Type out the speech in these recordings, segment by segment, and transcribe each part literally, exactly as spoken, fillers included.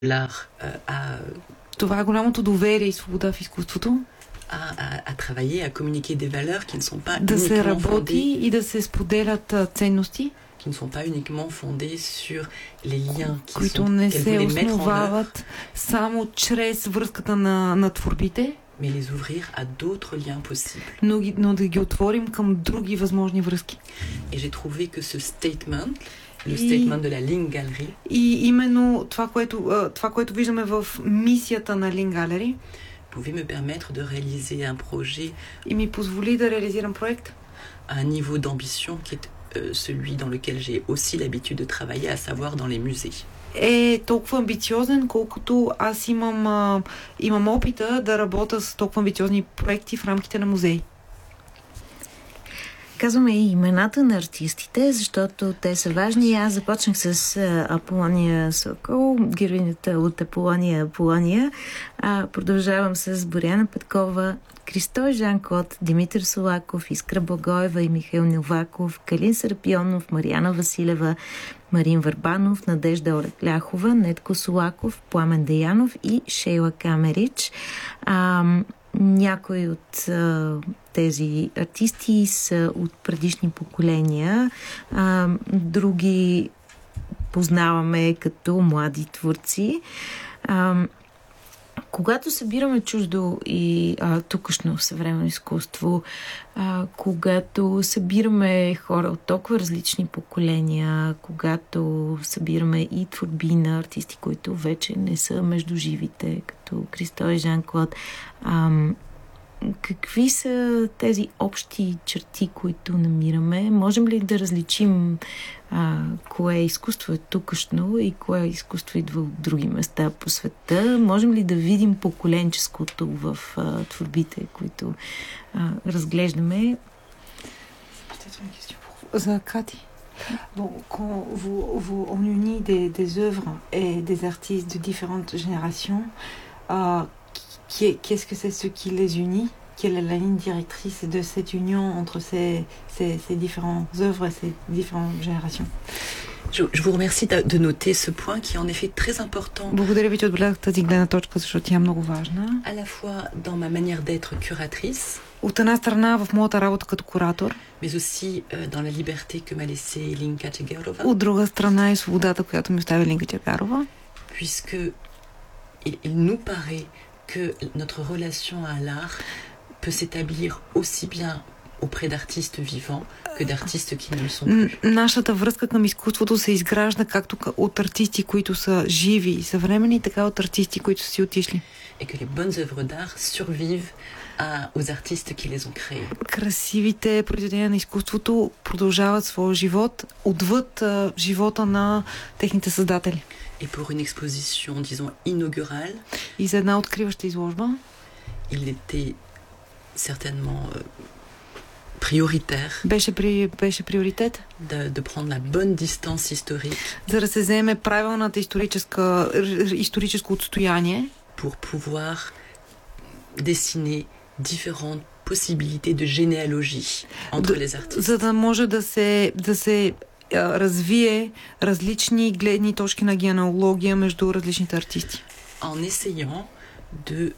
l'art euh, à... Това е голямото доверие и свобода в изкуството. À, à, à travailler, à communiquer des valeurs qui ne sont pas да се работи fondées, и да се споделят ценности, qui ne sont pas uniquement fondées sur les liens qui които sont, не qu'elles се voulaient mettre en основават само чрез връзката на, на творбите, mais les ouvrir à d'autres liens possibles. но, ги, но да ги отворим към други възможни връзки. Et j'ai trouvé que ce statement, le и, statement de la Ling Gallery, и именно това което, това, което виждаме в мисията на Ling Gallery, pouvait me permettre de réaliser un projet и ми позволи да реализирам проект à un niveau d'ambition qui est euh, celui dans lequel j'ai aussi l'habitude de travailler, à savoir dans les musées. Е толкова амбициозен, колкото аз имам, а, имам опита да работя с толкова амбициозни проекти в рамките на музеи. Казваме и имената на артистите, защото те са важни. Аз започнах с Аполония Сокол, героинята от Аполония Аполония. А, продължавам с Боряна Петкова, Кристой Жан-Клод, Димитър Солаков, Искра Благоева и Михаил Новаков, Калин Сарапионов, Мариана Василева, Марин Върбанов, Надежда Орекляхова, Нетко Солаков, Пламен Деянов и Шейла Камерич. А, някои от а, тези артисти са от предишни поколения, а, други познаваме като млади творци. А, когато събираме чуждо и а, тукашно съвременно изкуство, а, когато събираме хора от толкова различни поколения, когато събираме и творби на артисти, които вече не са между живите, като Кристой Жан-Клод, а, какви са тези общи черти, които намираме? Можем ли да различим а, кое изкуство е тукашно и кое изкуство идва от други места по света? Можем ли да видим поколенческото в а, творбите, които а, разглеждаме? За Кати. Bon, quand vous, vous réunissez des, des œuvres et des artistes de différentes générations, euh, qui, qu'est-ce que c'est ce qui les unit? Quelle est la ligne directrice de cette union entre ces, ces, ces différentes œuvres et ces différentes générations? Je, je vous remercie de, de noter ce point qui est en effet très important. Благодаря ви, че отбелязахте тази гледна точка, защото тя е много важна. À la fois dans ma manière d'être curatrice, от една страна в моята работа като куратор, mais aussi euh, dans la liberté que m'a laissée Linka Chegarova. От друга страна и свободата, която ми остави Линка Чегарова. Puisque il, il nous paraît que notre relation à l'art peut s'établir aussi bien auprès d'artistes vivants que d'artistes qui ne le sont plus. Нашата връзка към изкуството се изгражда както от артисти, които са живи и съвременни, така от артисти, които са си отишли. Et que les bonnes œuvres d'art survivent à, aux artistes qui les ont créés. Красивите произведения на изкуството продължават своя живот отвъд а, живота на техните създатели. Et pour une exposition, disons, inaugurale, и за една откриваща изложба, il était certainement euh, prioritaire беше, при, беше приоритет de, de prendre la bonne distance historique, за да се вземе правилната историческа, историческо отстояние, pour pouvoir dessiner différentes possibilités de généalogie entre les artistes. За да може да се, да се а, развие различни гледни точки на генеалогия между различните артисти. En essayant de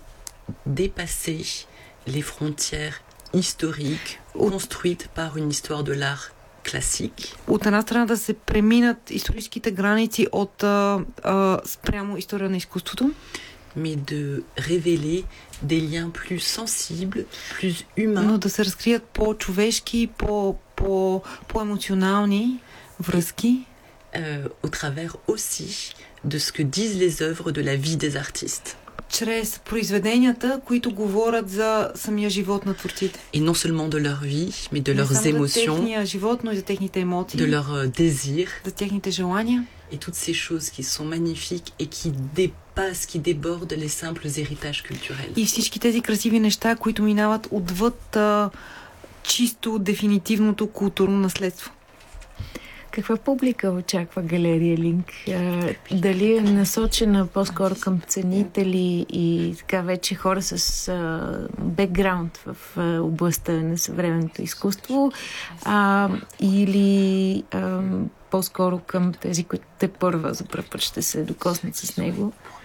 dépasser les frontières historiques construites par une histoire de l'art classique. От една страна да се преминат историческите граници от а, а, спрямо история на изкуството, mais de révéler des liens plus sensibles, plus humains. Но да се разкрият по-човешки, по, по, по-емоционални връзки. Euh, au travers aussi de ce que disent les œuvres de la vie des artistes. Чрез произведенията, които говорят за самия живот на творците. Et non seulement de leur vie, mais de leurs émotions, за техния живот, но и за техните емоции, de leurs désirs, за техните желания. Et toutes ces choses qui sont magnifiques et qui dépassent, qui débordent les simples héritages culturels. И всички тези красиви неща, които минават отвъд а, чисто дефинитивното културно наследство. Каква публика очаква галерия Линк? Дали е насочена по-скоро към ценители и така вече хора с а, бекграунд в а, областта на съвременното изкуство, а, или а, по-скоро към тези, които те първа за пръв път ще се докоснат с него?